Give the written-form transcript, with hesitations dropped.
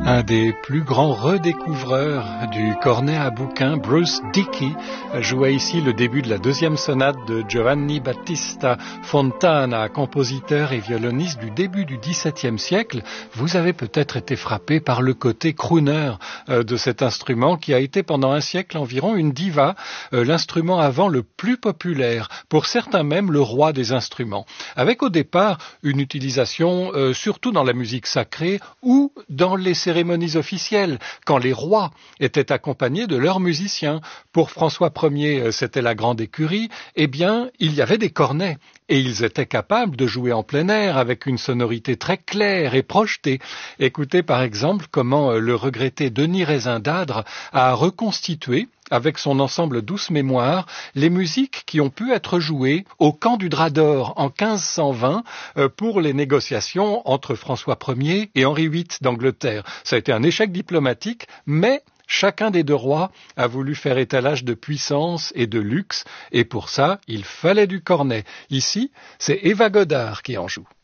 Un des plus grands redécouvreurs du cornet à bouquin, Bruce Dickey, jouait ici le début de la deuxième sonate de Giovanni Battista Fontana, compositeur et violoniste du début du XVIIe siècle. Vous avez peut-être été frappé par le côté crooner de cet instrument qui a été pendant un siècle environ une diva, l'instrument avant le plus populaire, pour certains même le roi des instruments, avec au départ une utilisation surtout dans la musique sacrée ou dans les cérémonies officielles, quand les rois étaient accompagnés de leurs musiciens. Pour François Ier, c'était la grande écurie, eh bien, il y avait des cornets, et ils étaient capables de jouer en plein air avec une sonorité très claire et projetée. Écoutez par exemple comment le regretté Denis Raisindadre a reconstitué, avec son ensemble Douce Mémoire, les musiques qui ont pu être jouées au camp du Drap d'Or en 1520 pour les négociations entre François Ier et Henri VIII d'Angleterre. Ça a été un échec diplomatique, mais chacun des deux rois a voulu faire étalage de puissance et de luxe, et pour ça, il fallait du cornet. Ici, c'est Eva Godard qui en joue.